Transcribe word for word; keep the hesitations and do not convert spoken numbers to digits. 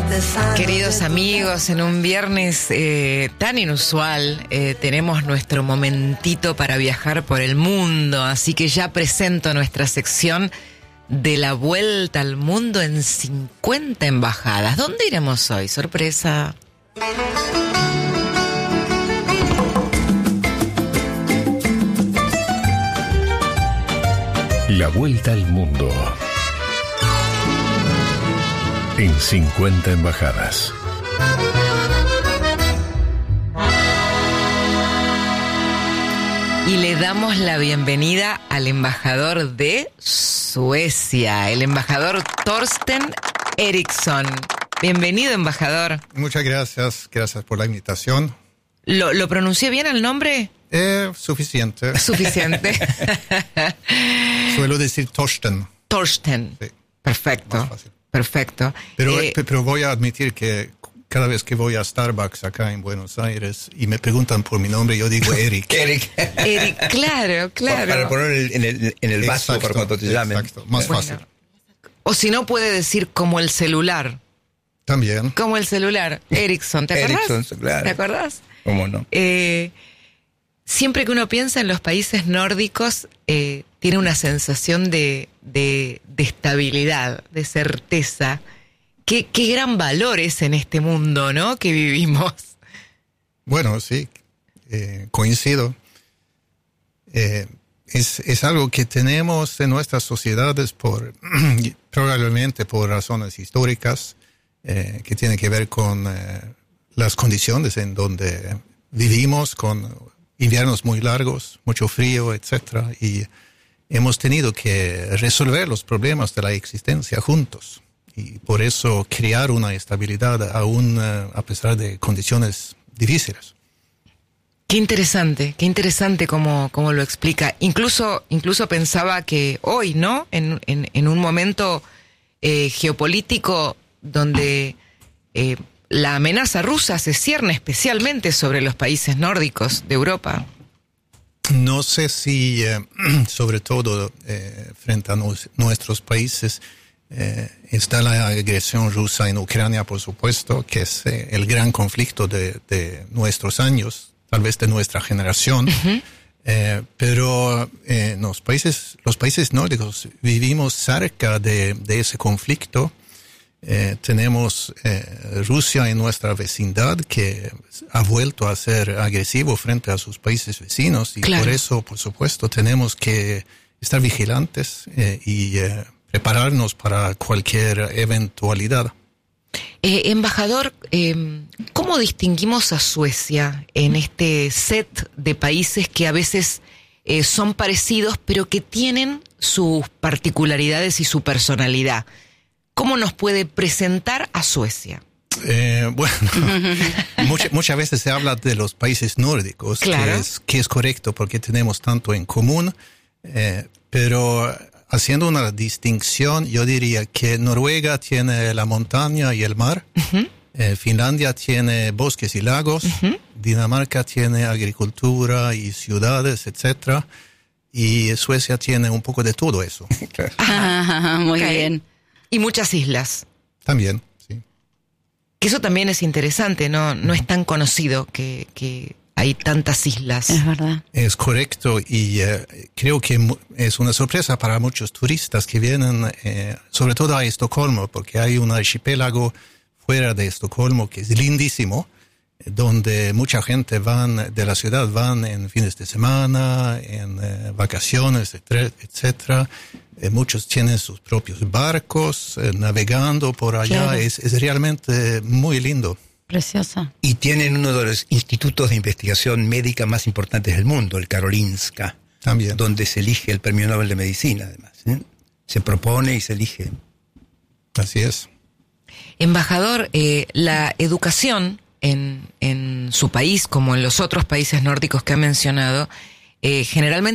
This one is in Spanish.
Queridos amigos, en un viernes eh, tan inusual eh, tenemos nuestro momentito para viajar por el mundo, así que ya presento nuestra sección de la vuelta al mundo en cincuenta embajadas. ¿Dónde iremos hoy? Sorpresa. La vuelta al mundo en cincuenta embajadas. Y le damos la bienvenida al embajador de Suecia, el embajador Torsten Eriksson. Bienvenido, embajador. Muchas gracias, gracias por la invitación. ¿Lo, lo pronuncié bien el nombre? Eh, suficiente. Suficiente. Suelo decir Torsten. Torsten. Sí. Perfecto. Más fácil. Perfecto. Pero, eh, pero voy a admitir que cada vez que voy a Starbucks acá en Buenos Aires y me preguntan por mi nombre, yo digo Eric. Eric. Eric, claro, claro. Para poner en el, en el vaso Exacto, para cuando te llamen. Exacto, más Bueno. fácil. O si no, puede decir como el celular. También. Como el celular. Ericsson, ¿te acordás? Ericsson, claro. ¿Te acordás? ¿Cómo no? Eh, siempre que uno piensa en los países nórdicos, eh, tiene una sensación de, de, de estabilidad, de certeza. Qué, qué gran valor es en este mundo, ¿no?, que vivimos. Bueno, sí, eh, coincido. Eh, es, es algo que tenemos en nuestras sociedades por probablemente por razones históricas, eh, que tiene que ver con eh, las condiciones en donde vivimos, con inviernos muy largos, mucho frío, etcétera, y hemos tenido que resolver los problemas de la existencia juntos. Y por eso crear una estabilidad aún uh, a pesar de condiciones difíciles. Qué interesante, qué interesante cómo, cómo lo explica. Incluso, incluso pensaba que hoy, ¿no?, en, en, en un momento eh, geopolítico donde eh, la amenaza rusa se cierne especialmente sobre los países nórdicos de Europa. No sé si, eh, sobre todo eh, frente a nos, nuestros países, Eh, está la agresión rusa en Ucrania, por supuesto, que es eh, el gran conflicto de, de nuestros años, tal vez de nuestra generación. Uh-huh. Eh, pero eh, los países, los países nórdicos vivimos cerca de, de ese conflicto. Eh, tenemos eh, Rusia en nuestra vecindad, que ha vuelto a ser agresivo frente a sus países vecinos, y claro, por eso, por supuesto, tenemos que estar vigilantes eh, y eh, prepararnos para cualquier eventualidad. Eh, embajador, eh, ¿cómo distinguimos a Suecia en este set de países que a veces eh, son parecidos, pero que tienen sus particularidades y su personalidad? ¿Cómo nos puede presentar a Suecia? Eh, bueno, mucha, muchas veces se habla de los países nórdicos, claro, que es, que es correcto porque tenemos tanto en común, eh, pero haciendo una distinción, yo diría que Noruega tiene la montaña y el mar, uh-huh. eh, Finlandia tiene bosques y lagos, uh-huh. Dinamarca tiene agricultura y ciudades, etcétera, y Suecia tiene un poco de todo eso. Ah, muy okay. bien. Y muchas islas. También, sí. Que eso también es interesante, no, no es tan conocido que, que hay tantas islas. Es verdad. Es correcto, y uh, creo que es una sorpresa para muchos turistas que vienen, eh, sobre todo a Estocolmo, porque hay un archipiélago fuera de Estocolmo que es lindísimo, donde mucha gente van de la ciudad, van en fines de semana, en eh, vacaciones, etcétera. Eh, muchos tienen sus propios barcos, eh, navegando por allá. Claro. Es, es realmente muy lindo. Preciosa. Y tienen uno de los institutos de investigación médica más importantes del mundo, el Karolinska. También. Donde se elige el Premio Nobel de Medicina, además. ¿eh? Se propone y se elige. Así es. Embajador, eh, la educación en, en su país, como en los otros países nórdicos que ha mencionado, eh, generalmente